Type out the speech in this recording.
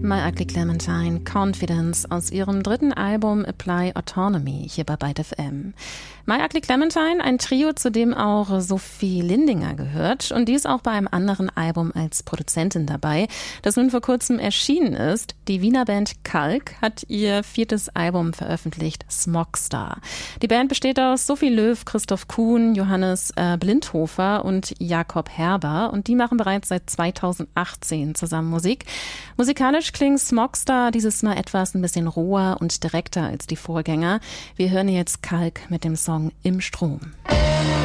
My Ugly Clementine, Confidence aus ihrem dritten Album Apply Autonomy hier bei Byte FM. My Ugly Clementine, ein Trio, zu dem auch Sophie Lindinger gehört, und die ist auch bei einem anderen Album als Produzentin dabei, das nun vor kurzem erschienen ist. Die Wiener Band Kalk hat ihr 4. Album veröffentlicht, Smogstar. Die Band besteht aus Sophie Löw, Christoph Kuhn, Johannes Blindhofer und Jakob Herber, und die machen bereits seit 2018 zusammen Musik. Musikalisch klingt Smogstar dieses Mal ein bisschen roher und direkter als die Vorgänger. Wir hören jetzt Kalk mit dem Song Im Strom.